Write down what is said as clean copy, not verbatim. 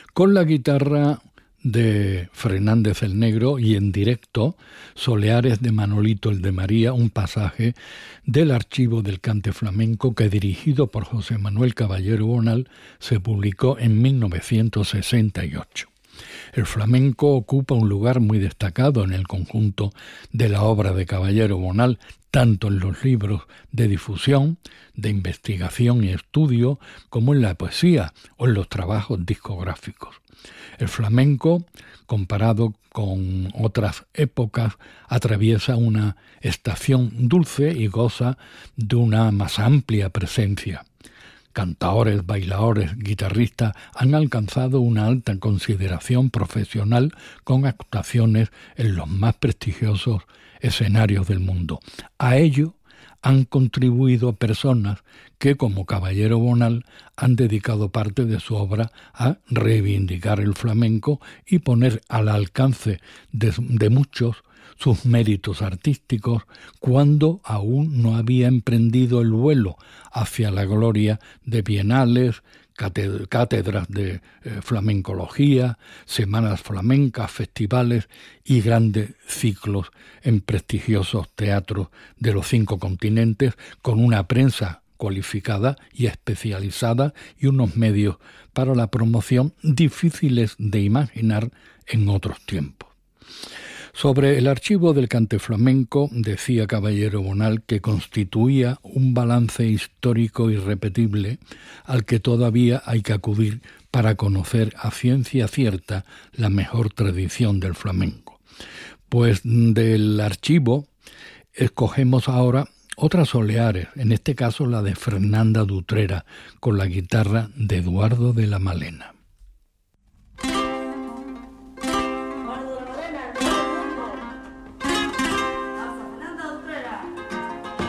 con la guitarra de Fernández el Negro y en directo Soleares de Manolito el de María, un pasaje del archivo del cante flamenco que, dirigido por José Manuel Caballero Bonal, se publicó en 1968. El flamenco ocupa un lugar muy destacado en el conjunto de la obra de Caballero Bonal, tanto en los libros de difusión, de investigación y estudio, como en la poesía o en los trabajos discográficos. El flamenco, comparado con otras épocas, atraviesa una estación dulce y goza de una más amplia presencia. Cantaores, bailadores, guitarristas han alcanzado una alta consideración profesional con actuaciones en los más prestigiosos escenarios del mundo. A ello han contribuido personas que, como Caballero Bonal, han dedicado parte de su obra a reivindicar el flamenco y poner al alcance de muchos sus méritos artísticos cuando aún no había emprendido el vuelo hacia la gloria de bienales, cátedras de flamencología, semanas flamencas, festivales y grandes ciclos en prestigiosos teatros de los 5 continentes, con una prensa cualificada y especializada y unos medios para la promoción difíciles de imaginar en otros tiempos. Sobre el archivo del cante flamenco decía Caballero Bonal que constituía un balance histórico irrepetible al que todavía hay que acudir para conocer a ciencia cierta la mejor tradición del flamenco. Pues del archivo escogemos ahora otras soleares, en este caso la de Fernanda d'Utrera, con la guitarra de Eduardo de la Malena.